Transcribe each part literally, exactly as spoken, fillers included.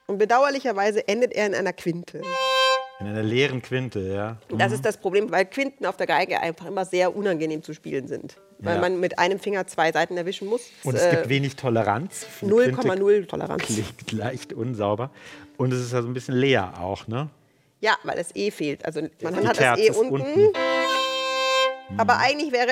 Und bedauerlicherweise endet er in einer Quinte. In einer leeren Quinte, ja. Das ist das Problem, weil Quinten auf der Geige einfach immer sehr unangenehm zu spielen sind. Weil Ja. man mit einem Finger zwei Seiten erwischen muss. Und es gibt wenig Toleranz. Eine null Quinte Komma null Toleranz. Klingt leicht unsauber. Und es ist ja so ein bisschen leer auch, ne? Ja, weil es E fehlt. Also man Die hat das Terz E ist unten. unten. Aber eigentlich wäre...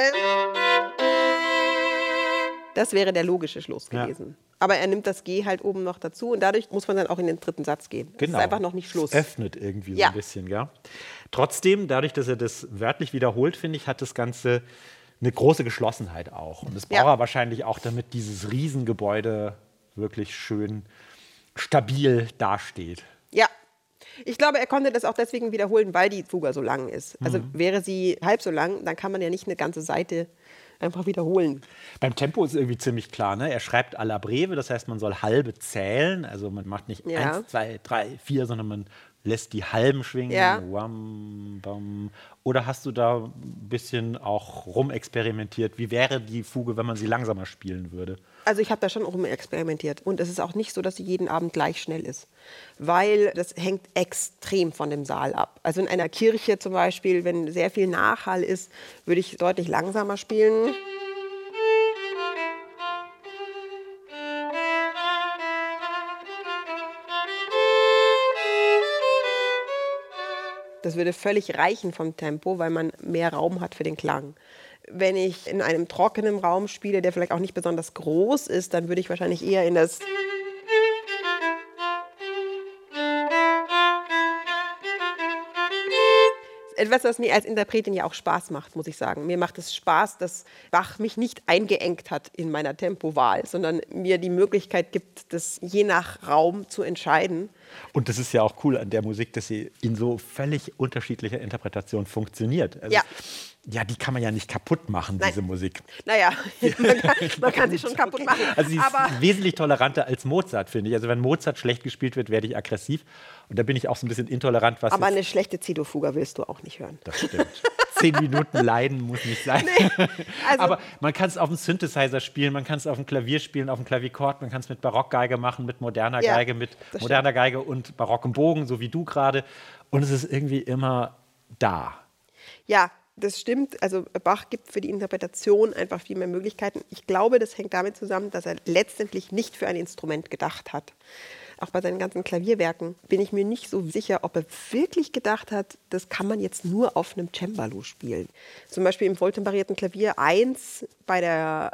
Das wäre der logische Schluss Ja. gewesen. Aber er nimmt das G halt oben noch dazu und dadurch muss man dann auch in den dritten Satz gehen. Das Genau. ist einfach noch nicht Schluss. Es öffnet irgendwie so Ja. ein bisschen, ja. Trotzdem, dadurch, dass er das wörtlich wiederholt, finde ich, hat das Ganze eine große Geschlossenheit auch. Und das braucht Ja. er wahrscheinlich auch, damit dieses Riesengebäude wirklich schön stabil dasteht. Ja. Ich glaube, er konnte das auch deswegen wiederholen, weil die Fuga so lang ist. Also Mhm. wäre sie halb so lang, dann kann man ja nicht eine ganze Seite einfach wiederholen. Beim Tempo ist irgendwie ziemlich klar, ne? Er schreibt alla breve, das heißt, man soll halbe zählen. Also man macht nicht Ja. eins, zwei, drei, vier, sondern man lässt die halben schwingen. Ja. Wam, bam. Oder hast du da ein bisschen auch rumexperimentiert? Wie wäre die Fuge, wenn man sie langsamer spielen würde? Also ich habe da schon rumexperimentiert. Und es ist auch nicht so, dass sie jeden Abend gleich schnell ist. Weil das hängt extrem von dem Saal ab. Also in einer Kirche zum Beispiel, wenn sehr viel Nachhall ist, würde ich deutlich langsamer spielen. Das würde völlig reichen vom Tempo, weil man mehr Raum hat für den Klang. Wenn ich in einem trockenen Raum spiele, der vielleicht auch nicht besonders groß ist, dann würde ich wahrscheinlich eher in das... Etwas, was mir als Interpretin ja auch Spaß macht, muss ich sagen. Mir macht es Spaß, dass Bach mich nicht eingeengt hat in meiner Tempowahl, sondern mir die Möglichkeit gibt, das je nach Raum zu entscheiden. Und das ist ja auch cool an der Musik, dass sie in so völlig unterschiedlicher Interpretation funktioniert. Also Ja. Ja, die kann man ja nicht kaputt machen, Nein. diese Musik. Naja, man kann, man kann sie schon kaputt machen. Also sie ist aber wesentlich toleranter als Mozart, finde ich. Also wenn Mozart schlecht gespielt wird, werde ich aggressiv. Und da bin ich auch so ein bisschen intolerant, was aber jetzt- eine schlechte Zido-Fuga willst du auch nicht hören. Das stimmt. Zehn Minuten leiden muss nicht sein. Also, Aber man kann es auf dem Synthesizer spielen, man kann es auf dem Klavier spielen, auf dem Klavichord, man kann es mit Barockgeige machen, mit moderner Ja, Geige, mit das moderner Geige und barockem Bogen, so wie du gerade. Und es ist irgendwie immer da. ja, das stimmt. Also Bach gibt für die Interpretation einfach viel mehr Möglichkeiten. Ich glaube, das hängt damit zusammen, dass er letztendlich nicht für ein Instrument gedacht hat. Auch bei seinen ganzen Klavierwerken bin ich mir nicht so sicher, ob er wirklich gedacht hat, das kann man jetzt nur auf einem Cembalo spielen. Zum Beispiel im volltemperierten Klavier eins bei der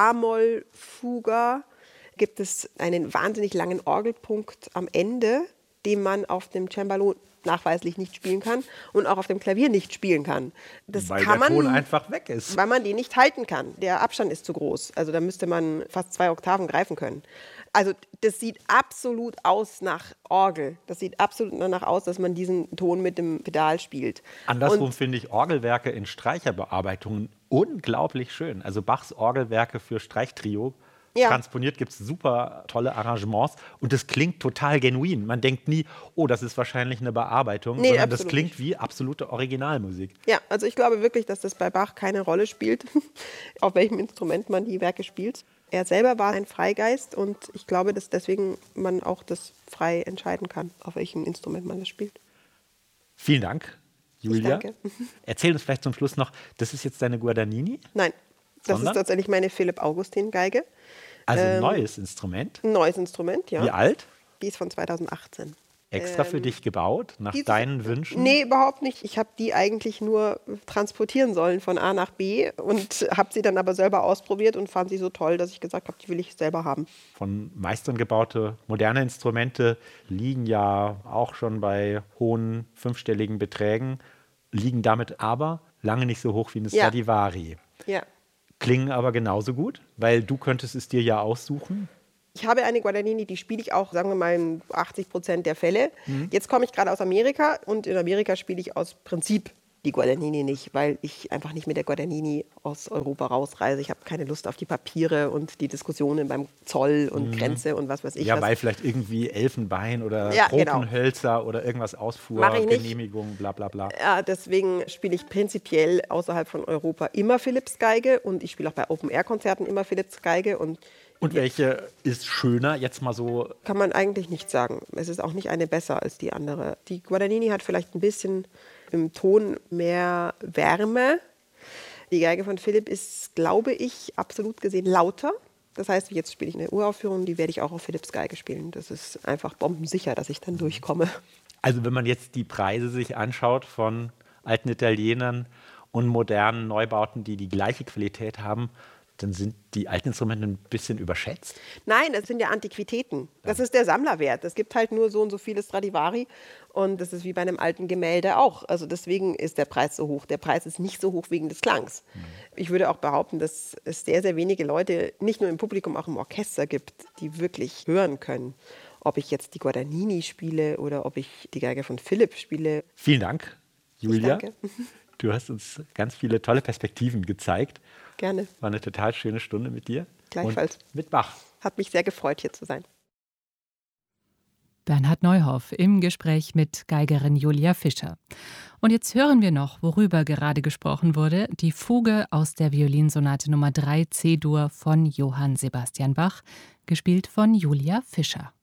A-Moll-Fuga gibt es einen wahnsinnig langen Orgelpunkt am Ende, den man auf dem Cembalo nachweislich nicht spielen kann und auch auf dem Klavier nicht spielen kann. Das Weil kann der Ton man, einfach weg ist. weil man den nicht halten kann. Der Abstand ist zu groß. Also da müsste man fast zwei Oktaven greifen können. Also das sieht absolut aus nach Orgel. Das sieht absolut danach aus, dass man diesen Ton mit dem Pedal spielt. Andersrum Und finde ich Orgelwerke in Streicherbearbeitungen unglaublich schön. Also Bachs Orgelwerke für Streichtrio. Ja. Transponiert gibt es super tolle Arrangements und das klingt total genuin. Man denkt nie, oh, das ist wahrscheinlich eine Bearbeitung, Nee, sondern das absolut klingt nicht. wie absolute Originalmusik. ja, also ich glaube wirklich, dass das bei Bach keine Rolle spielt, auf welchem Instrument man die Werke spielt. Er selber war ein Freigeist und ich glaube, dass deswegen man auch das frei entscheiden kann, auf welchem Instrument man das spielt. Vielen Dank, Julia. danke. Erzähl uns vielleicht zum Schluss noch, das ist jetzt deine Guadagnini, Nein, das Sondern? ist tatsächlich meine Philipp-Augustin-Geige. also ein Ähm, neues Instrument. Ein neues Instrument, ja. Wie alt? Die ist von zweitausendachtzehn. Extra für dich gebaut, nach Die- deinen Wünschen? Nee, überhaupt nicht. Ich habe die eigentlich nur transportieren sollen von A nach B und habe sie dann aber selber ausprobiert und fand sie so toll, dass ich gesagt habe, die will ich selber haben. Von Meistern gebaute moderne Instrumente liegen ja auch schon bei hohen fünfstelligen Beträgen, liegen damit aber lange nicht so hoch wie eine Ja. Stradivari. Ja. Klingen aber genauso gut, weil du könntest es dir ja aussuchen. Ich habe eine Guadagnini, die spiele ich auch, sagen wir mal, in achtzig Prozent der Fälle. Mhm. Jetzt komme ich gerade aus Amerika und in Amerika spiele ich aus Prinzip die Guadagnini nicht, weil ich einfach nicht mit der Guadagnini aus Europa rausreise. Ich habe keine Lust auf die Papiere und die Diskussionen beim Zoll und Grenze und was weiß ich. Mhm. Ja, was. weil vielleicht irgendwie Elfenbein oder Ja, genau. Tropenhölzer oder irgendwas Ausfuhr, Mach ich nicht. Genehmigung, bla bla bla. Ja, deswegen spiele ich prinzipiell außerhalb von Europa immer Philips Geige und ich spiele auch bei Open-Air-Konzerten immer Philips Geige und Und welche ist schöner, jetzt mal so? Kann man eigentlich nicht sagen. Es ist auch nicht eine besser als die andere. Die Guadagnini hat vielleicht ein bisschen im Ton mehr Wärme. Die Geige von Philipp ist, glaube ich, absolut gesehen lauter. Das heißt, jetzt spiele ich eine Uraufführung, die werde ich auch auf Philipps Geige spielen. Das ist einfach bombensicher, dass ich dann durchkomme. Also wenn man jetzt die Preise sich anschaut von alten Italienern und modernen Neubauten, die die gleiche Qualität haben, dann sind die alten Instrumente ein bisschen überschätzt? Nein, das sind ja Antiquitäten. Das ist der Sammlerwert. Es gibt halt nur so und so viele Stradivari und das ist wie bei einem alten Gemälde auch. Also deswegen ist der Preis so hoch. Der Preis ist nicht so hoch wegen des Klangs. Mhm. Ich würde auch behaupten, dass es sehr, sehr wenige Leute, nicht nur im Publikum, auch im Orchester gibt, die wirklich hören können. Ob ich jetzt die Guadagnini spiele oder ob ich die Geige von Philipp spiele. Vielen Dank, Julia. Ich danke. Du hast uns ganz viele tolle Perspektiven gezeigt. Gerne. War eine total schöne Stunde mit dir. Gleichfalls. Und mit Bach. Hat mich sehr gefreut, hier zu sein. Bernhard Neuhoff im Gespräch mit Geigerin Julia Fischer. Und jetzt hören wir noch, worüber gerade gesprochen wurde, die Fuge aus der Violinsonate Nummer drei C-Dur von Johann Sebastian Bach, gespielt von Julia Fischer.